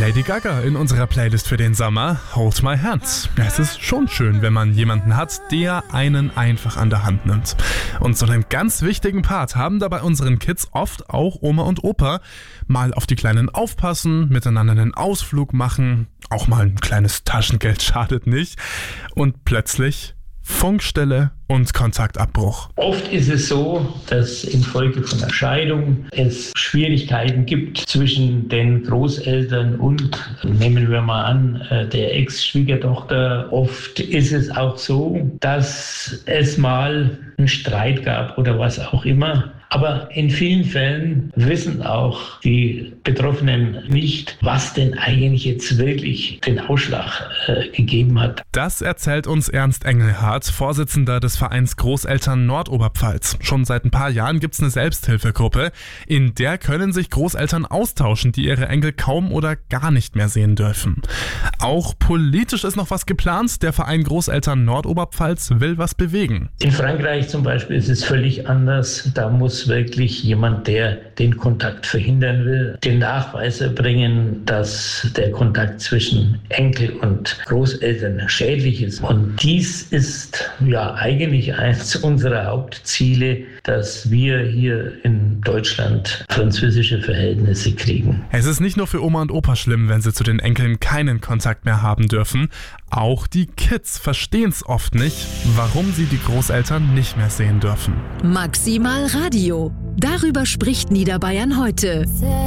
Lady Gaga in unserer Playlist für den Sommer, Hold My Hand. Es ist schon schön, wenn man jemanden hat, der einen einfach an der Hand nimmt. Und so einen ganz wichtigen Part haben da bei unseren Kids oft auch Oma und Opa. Mal auf die Kleinen aufpassen, miteinander einen Ausflug machen, auch mal ein kleines Taschengeld schadet nicht. Und plötzlich Funkstille und Kontaktabbruch. Oft ist es so, dass infolge von der Scheidung es Schwierigkeiten gibt zwischen den Großeltern und, nehmen wir mal an, der Ex-Schwiegertochter. Oft ist es auch so, dass es mal einen Streit gab oder was auch immer. Aber in vielen Fällen wissen auch die Betroffenen nicht, was denn eigentlich jetzt wirklich den Ausschlag gegeben hat. Das erzählt uns Ernst Engelhardt, Vorsitzender des Vereins Großeltern Nordoberpfalz. Schon seit ein paar Jahren gibt es eine Selbsthilfegruppe, in der können sich Großeltern austauschen, die ihre Enkel kaum oder gar nicht mehr sehen dürfen. Auch politisch ist noch was geplant. Der Verein Großeltern Nordoberpfalz will was bewegen. In Frankreich zum Beispiel ist es völlig anders. Da muss wirklich jemand, der den Kontakt verhindern will, den Nachweis erbringen, dass der Kontakt zwischen Enkel und Großeltern schädlich ist. Und dies ist ja eigentlich eines unserer Hauptziele, dass wir hier in Deutschland französische Verhältnisse kriegen. Es ist nicht nur für Oma und Opa schlimm, wenn sie zu den Enkeln keinen Kontakt mehr haben dürfen. Auch die Kids verstehen es oft nicht, warum sie die Großeltern nicht mehr sehen dürfen. Maximal Radio. Darüber spricht Niederbayern heute.